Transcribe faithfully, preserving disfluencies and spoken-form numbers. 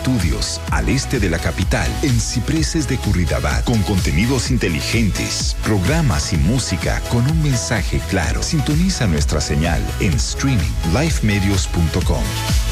estudios al este de la capital, en Cipreses de Curridabat, con contenidos inteligentes, programas y música con un mensaje claro. Sintoniza nuestra señal en streaming, live medios punto com.